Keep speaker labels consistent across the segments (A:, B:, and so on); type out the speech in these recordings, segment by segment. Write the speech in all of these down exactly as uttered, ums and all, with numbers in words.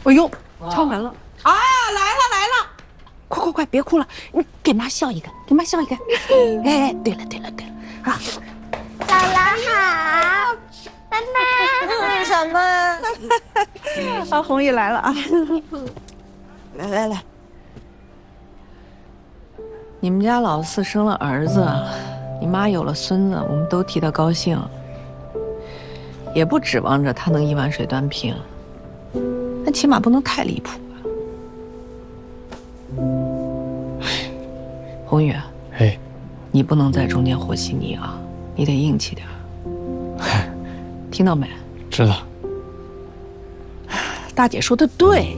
A: 哎呦，敲门了！
B: 哎呀，来了来了！
A: 快快快，别哭了，你给妈笑一个，给妈笑一个。哎，对了对了对了啊！
C: 姥姥好，妈妈。
B: 为什么？
A: 阿红也来了啊！
B: 来来来，
D: 你们家老四生了儿子，你妈有了孙子，我们都替他高兴，也不指望着他能一碗水端平，但起码不能太离谱吧。宏宇，
E: 哎，
D: 你不能在中间和稀泥啊，你得硬气点，听到没？
E: 知道。
A: 大姐说的对。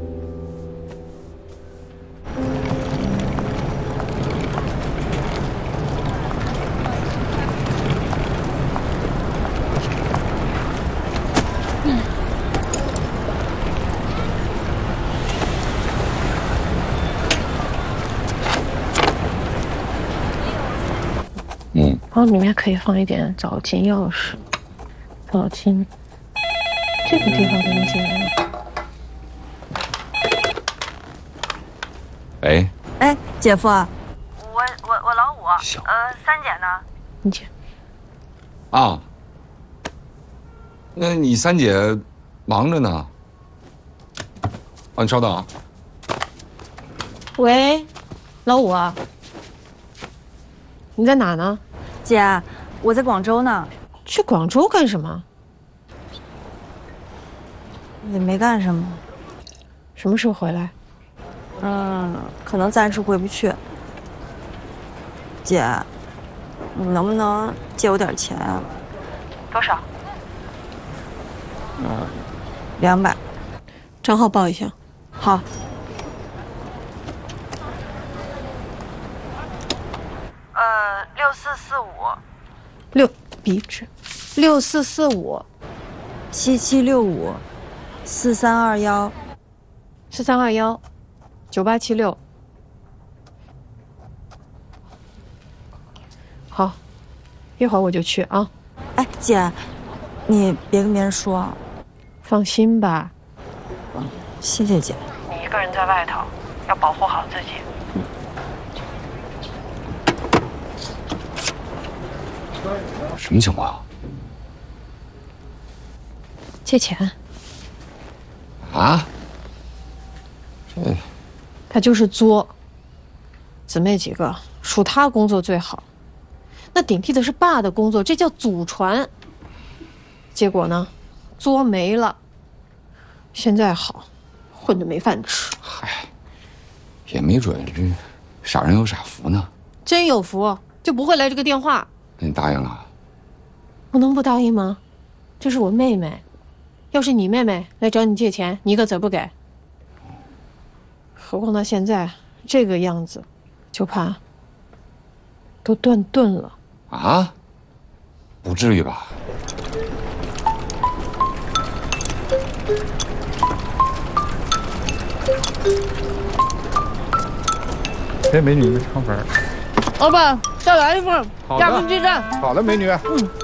E: 嗯，
A: 然后里面可以放一点早金钥匙，早金，这个地方怎么进来？
E: 喂，
F: 哎，姐夫，我
G: 我我老五，呃，三姐呢？
A: 你姐。
E: 啊，那你三姐忙着呢。啊，你稍等啊。
A: 喂，老五啊，你在哪呢？
F: 姐，我在广州呢。
A: 去广州干什么？
F: 也没干什么。
A: 什么时候回来？
F: 嗯，可能暂时回不去。姐，你能不能借我点钱啊？
G: 多少？
F: 嗯，两百。
A: 账号报一下。
F: 好。
G: 呃，六四四五。
A: 六笔纸，六四四五，
F: 七七六五，四三二幺，
A: 四三二幺，九八七六。好，一会儿我就去啊。
F: 哎，姐，你别跟别人说。
A: 放心吧。
F: 谢谢姐。
G: 你一个人在外头，要保护好自己。
E: 什么情况？
A: 借钱。
E: 啊？这
A: 他就是作。姊妹几个，属他工作最好，那顶替的是爸的工作，这叫祖传。结果呢，作没了。现在好，混着没饭吃。
E: 嗨，也没准这傻人有傻福呢。
A: 真有福，就不会来这个电话。
E: 那你答应了？
A: 我能不答应吗？这是我妹妹，要是你妹妹来找你借钱，你一个子不给。何况她现在这个样子，就怕都断顿了。
E: 啊？不至于吧？
H: 给美女一个肠粉。
B: 老板，再来一份，
H: 好的
B: 压根鸡蛋。
H: 好的，美女。嗯。